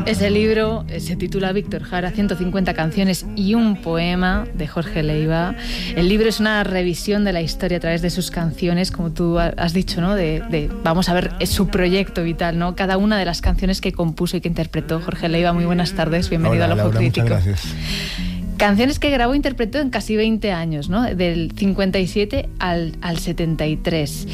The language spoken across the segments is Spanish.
Ese libro se titula Víctor Jara, 150 canciones y un poema, de Jorge Leiva. El libro es una revisión de la historia a través de sus canciones, como tú has dicho, ¿no? Vamos a ver su proyecto vital, ¿no? Cada una de las canciones que compuso y que interpretó. Jorge Leiva, muy buenas tardes, bienvenido al Ojo Crítico. Muchas gracias. Canciones que grabó e interpretó en casi 20 años, ¿no? Del 57 al 73.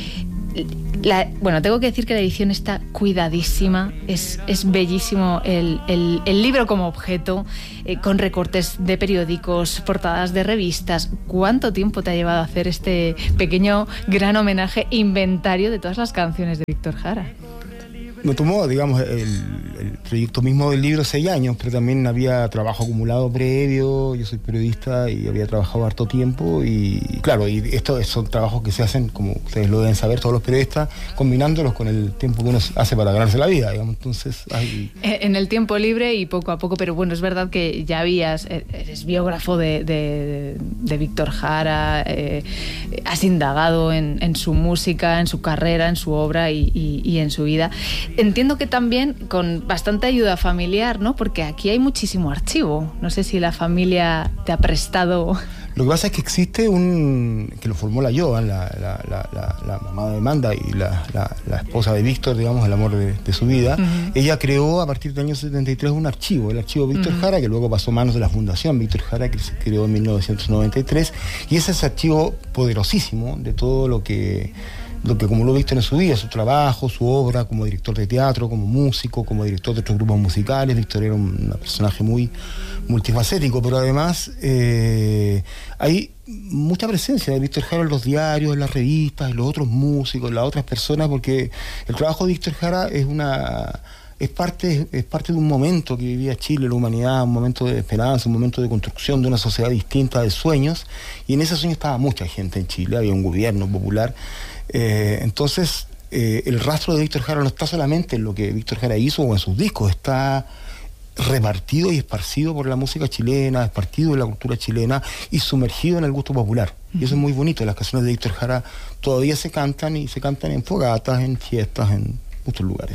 Bueno, tengo que decir que la edición está cuidadísima, es bellísimo el libro como objeto, con recortes de periódicos, portadas de revistas. ¿Cuánto tiempo te ha llevado a hacer este pequeño gran homenaje, inventario de todas las canciones de Víctor Jara? Me tomó, digamos, el proyecto mismo del libro 6 años, pero también había trabajo acumulado previo. Yo soy periodista y había trabajado harto tiempo y claro, y estos son trabajos que se hacen, como ustedes lo deben saber, todos los periodistas, combinándolos con el tiempo que uno hace para ganarse la vida, digamos. Entonces, en el tiempo libre y poco a poco, pero bueno, es verdad que ya eres biógrafo de Víctor Jara, has indagado en su música, en su carrera, en su obra y en su vida. Entiendo que también con bastante ayuda familiar, ¿no? Porque aquí hay muchísimo archivo. No sé si la familia te ha prestado. Lo que pasa es que existe que lo formó la Joan, la mamá de Amanda y la esposa de Víctor, digamos, el amor de su vida. Uh-huh. Ella creó a partir del año 73 un archivo, el archivo Víctor uh-huh. Jara, que luego pasó a manos de la Fundación Víctor Jara, que se creó en 1993. Y ese es archivo poderosísimo de todo lo que acumuló Víctor en su vida, su trabajo, su obra como director de teatro, como músico, como director de otros grupos musicales. Víctor era un personaje muy multifacético, pero además hay mucha presencia de Víctor Jara en los diarios, en las revistas, en los otros músicos, en las otras personas, porque el trabajo de Víctor Jara es parte de un momento que vivía Chile, la humanidad, un momento de esperanza, un momento de construcción de una sociedad distinta, de sueños, y en ese sueño estaba mucha gente en Chile, había un gobierno popular. Entonces, el rastro de Víctor Jara no está solamente en lo que Víctor Jara hizo o en sus discos, está repartido y esparcido por la música chilena, esparcido en la cultura chilena y sumergido en el gusto popular. Y eso es muy bonito. Las canciones de Víctor Jara todavía se cantan y se cantan en fogatas, en fiestas, en muchos lugares.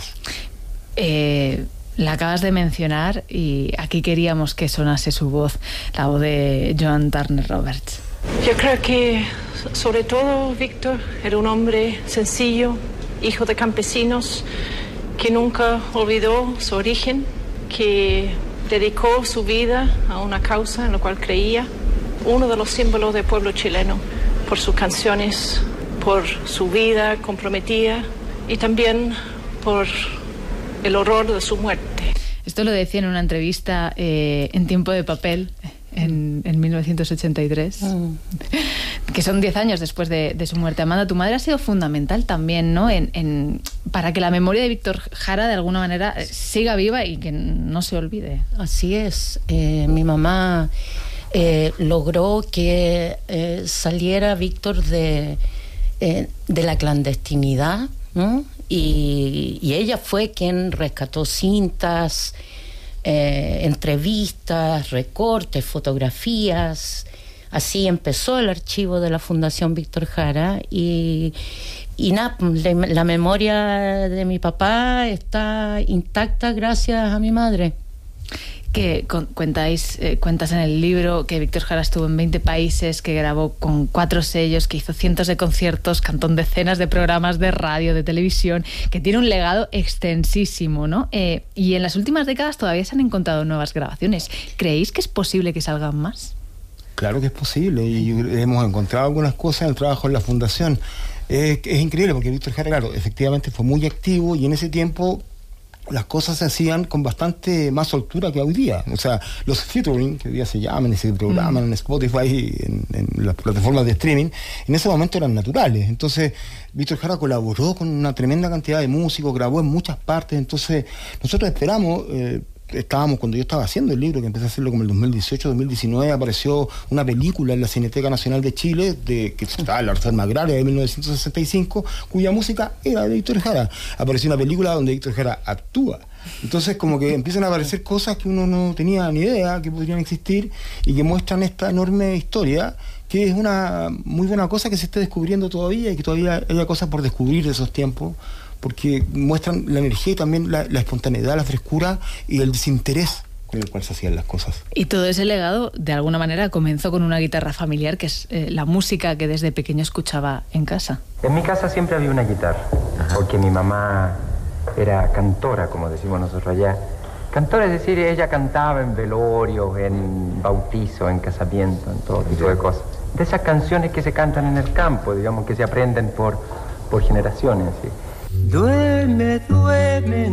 La acabas de mencionar y aquí queríamos que sonase su voz, la voz de Joan Turner Roberts. Yo creo que sobre todo Víctor era un hombre sencillo, hijo de campesinos, que nunca olvidó su origen, que dedicó su vida a una causa en la cual creía, uno de los símbolos del pueblo chileno, por sus canciones, por su vida comprometida y también por el horror de su muerte. Esto lo decía en una entrevista en Tiempo de Papel, en 1983, que son 10 años después de su muerte. Amanda, tu madre ha sido fundamental también, ¿no? Para que la memoria de Víctor Jara de alguna manera siga viva y que no se olvide. Así es. Mi mamá logró que saliera Víctor de la clandestinidad, ¿no? Y ella fue quien rescató cintas, entrevistas, recortes, fotografías. Así empezó el archivo de la Fundación Víctor Jara y nada, la memoria de mi papá está intacta gracias a mi madre. Que cuentas en el libro que Víctor Jara estuvo en 20 países, que grabó con 4 sellos, que hizo cientos de conciertos, cantó en decenas de programas de radio, de televisión, que tiene un legado extensísimo, ¿no? Y en las últimas décadas todavía se han encontrado nuevas grabaciones. ¿Creéis que es posible que salgan más? Claro que es posible, y hemos encontrado algunas cosas en el trabajo en la Fundación. Es increíble porque Víctor Jara, claro, efectivamente fue muy activo y en ese tiempo las cosas se hacían con bastante más soltura que hoy día. O sea, los featuring, que hoy día se llaman y se programan en Spotify, en las plataformas de streaming, en ese momento eran naturales. Entonces, Víctor Jara colaboró con una tremenda cantidad de músicos, grabó en muchas partes. Entonces, nosotros esperamos... cuando yo estaba haciendo el libro, que empecé a hacerlo como el 2018-2019, apareció una película en la Cineteca Nacional de Chile, que estaba la Reforma Agraria de 1965, cuya música era de Víctor Jara. Apareció una película donde Víctor Jara actúa. Entonces como que empiezan a aparecer cosas que uno no tenía ni idea que podrían existir y que muestran esta enorme historia, que es una muy buena cosa que se esté descubriendo todavía y que todavía haya cosas por descubrir de esos tiempos, porque muestran la energía y también la espontaneidad, la frescura y el desinterés con el cual se hacían las cosas. Y todo ese legado, de alguna manera, comenzó con una guitarra familiar, que es la música que desde pequeño escuchaba en casa. En mi casa siempre había una guitarra, porque mi mamá era cantora, como decimos nosotros allá. Cantora, es decir, ella cantaba en velorios, en bautizo, en casamiento, en todo tipo de cosas. De esas canciones que se cantan en el campo, digamos, que se aprenden por generaciones, ¿sí? Duerme, duerme,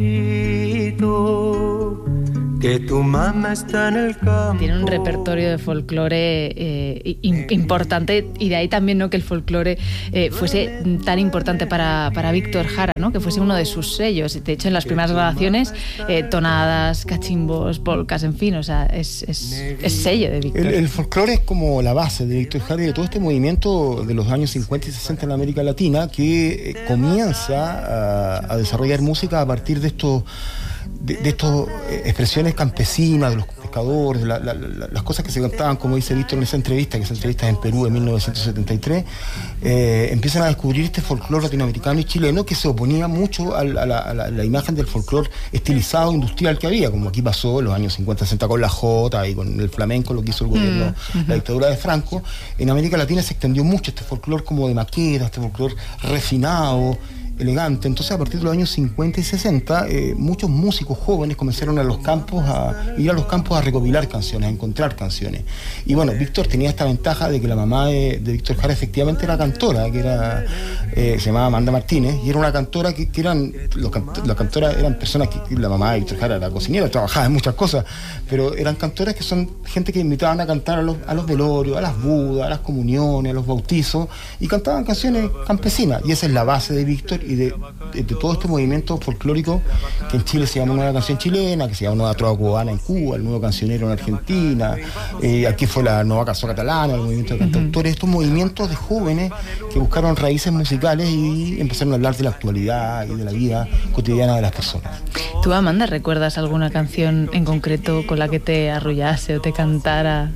negrito, que tu mamá está en el campo. Tiene un repertorio de folclore importante, y de ahí también, ¿no?, que el folclore fuese tan importante para Víctor Jara, ¿no?, que fuese uno de sus sellos. De hecho, en las primeras grabaciones, tonadas, cachimbos, polcas, en fin, o sea, es sello de Víctor. El folclore es como la base de Víctor Jara y de todo este movimiento de los años 50 y 60 en América Latina, que comienza a desarrollar música a partir de estas expresiones campesinas, de los pescadores, las cosas que se cantaban, como dice Víctor en esa entrevista, que esa entrevista es en Perú en 1973, empiezan a descubrir este folclore latinoamericano y chileno que se oponía mucho a la imagen del folclore estilizado industrial que había, como aquí pasó en los años 50-60 con la jota y con el flamenco, lo que hizo el gobierno, la dictadura de Franco. En América Latina se extendió mucho este folclore como de maqueta, este folclore refinado, elegante. Entonces, a partir de los años 50 y 60, muchos músicos jóvenes comenzaron a ir a los campos a recopilar canciones, a encontrar canciones. Y bueno, Víctor tenía esta ventaja de que la mamá de Víctor Jara efectivamente era cantora, que era se llamaba Amanda Martínez, y era una cantora que eran, las cantoras eran personas que, la mamá de Víctor Jara era cocinera, trabajaba en muchas cosas, pero eran cantoras que son gente que invitaban a cantar a los velorios, a las bodas, a las comuniones, a los bautizos, y cantaban canciones campesinas, y esa es la base de Víctor y de todo este movimiento folclórico que en Chile se llama Nueva Canción Chilena, que se llama Nueva Trova Cubana en Cuba, el Nuevo Cancionero en Argentina, aquí fue la Nueva Canción Catalana, el movimiento de cantautores, estos movimientos de jóvenes que buscaron raíces musicales y empezaron a hablar de la actualidad y de la vida cotidiana de las personas. ¿Tú, Amanda, recuerdas alguna canción en concreto con la que te arrullase o te cantara?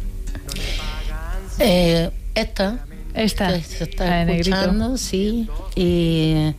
Esta se está escuchando, negrito. Sí. Y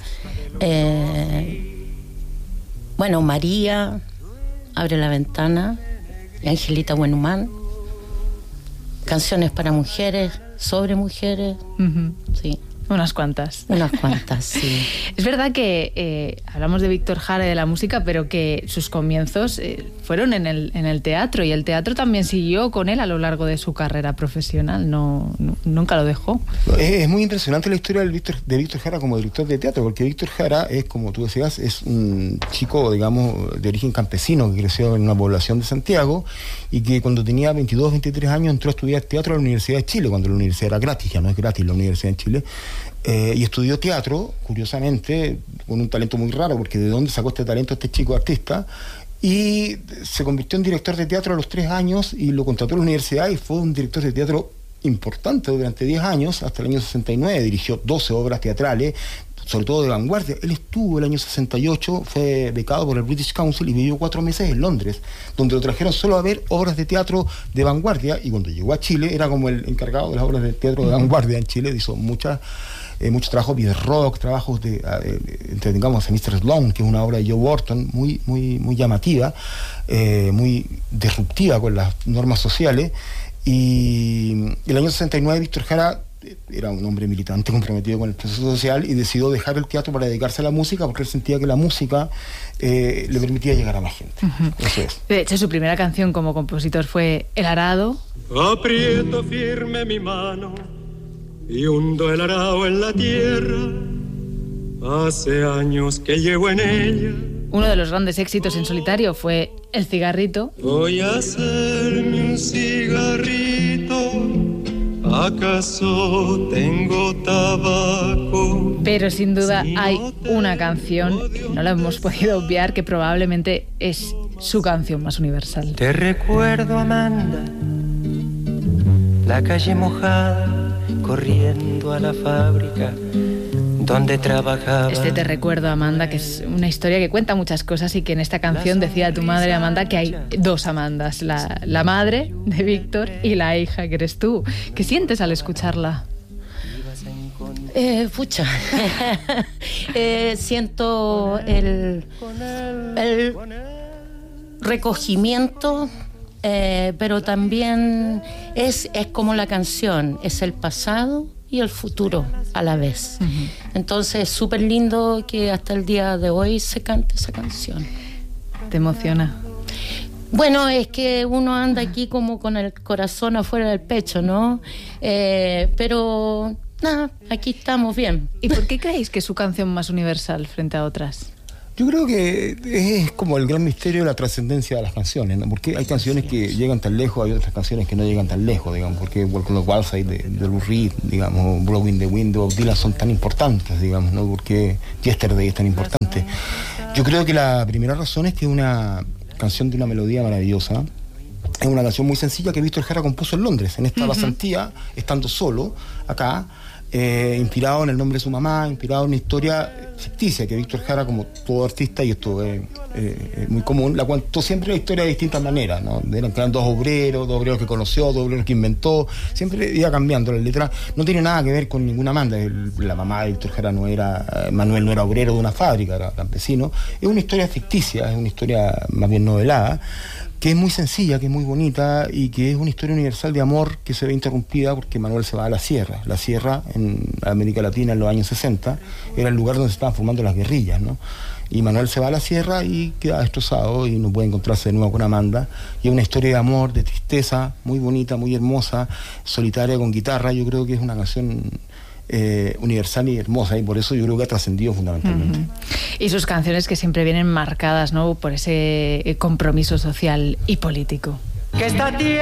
bueno, María, Abre la Ventana, y Angelita Buenhumán, canciones para mujeres, sobre mujeres, sí. Unas cuantas, sí. Es verdad que hablamos de Víctor Jara y de la música, pero que sus comienzos fueron en el teatro, y el teatro también siguió con él a lo largo de su carrera profesional, nunca lo dejó. Es muy impresionante la historia de Víctor Jara como director de teatro, porque Víctor Jara es, como tú decías, es un chico, digamos, de origen campesino que creció en una población de Santiago y que cuando tenía 22, 23 años entró a estudiar teatro a la Universidad de Chile, cuando la universidad era gratis, ya no es gratis la Universidad de Chile. Y estudió teatro, curiosamente, con un talento muy raro, porque ¿de dónde sacó este talento este chico artista? Y se convirtió en director de teatro a los 3 años y lo contrató a la universidad y fue un director de teatro importante durante 10 años, hasta el año 69, dirigió 12 obras teatrales, sobre todo de vanguardia. Él estuvo el año 68, fue becado por el British Council y vivió 4 meses en Londres, donde lo trajeron solo a ver obras de teatro de vanguardia, y cuando llegó a Chile era como el encargado de las obras de teatro de vanguardia en Chile. Hizo mucho trabajo de rock, trabajos digamos, en Mr. Sloan, que es una obra de Joe Orton muy llamativa, muy disruptiva con las normas sociales. Y el año 69 Víctor Jara era un hombre militante comprometido con el proceso social y decidió dejar el teatro para dedicarse a la música, porque él sentía que la música le permitía llegar a más gente. Eso es. De hecho, su primera canción como compositor fue El Arado. Aprieto firme mi mano y hundo el arado en la tierra. Hace años que llevo en ella. Uno de los grandes éxitos en solitario fue El Cigarrito. Voy a hacerme un cigarrito. ¿Acaso tengo tabaco? Pero sin duda hay una canción, no la hemos podido obviar, que probablemente es su canción más universal. Te recuerdo, Amanda, la calle mojada, corriendo a la fábrica donde trabajaba. Te recuerdo, Amanda, que es una historia que cuenta muchas cosas, y que en esta canción decía tu madre, Amanda, que hay 2 Amandas, la madre de Víctor y la hija, que eres tú. ¿Qué sientes al escucharla? Pucha, siento el recogimiento, pero también es como la canción, es el pasado y el futuro a la vez. Uh-huh. Entonces es súper lindo que hasta el día de hoy se cante esa canción. ¿Te emociona? Bueno, es que uno anda aquí como con el corazón afuera del pecho, ¿no? Pero nada, aquí estamos bien. ¿Y por qué creéis que es su canción más universal frente a otras? Yo creo que es como el gran misterio de la trascendencia de las canciones, ¿no? Porque hay canciones que llegan tan lejos, hay otras canciones que no llegan tan lejos, digamos, porque Walk on the Wild Side de Lou Reed, digamos, Blowing the Wind de Bob Dylan son tan importantes, digamos, ¿no? Porque Yesterday es tan importante. Yo creo que la primera razón es que es una canción de una melodía maravillosa. Es una canción muy sencilla que Víctor Jara compuso en Londres, en esta pasantía, estando solo acá, inspirado en el nombre de su mamá, inspirado en una historia ficticia que Víctor Jara, como todo artista, y esto es muy común, la contó siempre la historia de distintas maneras, ¿no? Eran dos obreros que conoció, dos obreros que inventó, siempre iba cambiando la letra. No tiene nada que ver con ninguna banda. La mamá de Víctor Jara Manuel no era obrero de una fábrica, era campesino. Es una historia ficticia, es una historia más bien novelada, que es muy sencilla, que es muy bonita y que es una historia universal de amor que se ve interrumpida porque Manuel se va a la sierra. La sierra en América Latina en los años 60 era el lugar donde se estaban formando las guerrillas, ¿no? Y Manuel se va a la sierra y queda destrozado y no puede encontrarse de nuevo con Amanda. Y es una historia de amor, de tristeza, muy bonita, muy hermosa, solitaria, con guitarra. Yo creo que es una canción universal y hermosa, y por eso yo creo que ha trascendido fundamentalmente. Uh-huh. Y sus canciones que siempre vienen marcadas, ¿no?, por ese compromiso social y político. Que esta tierra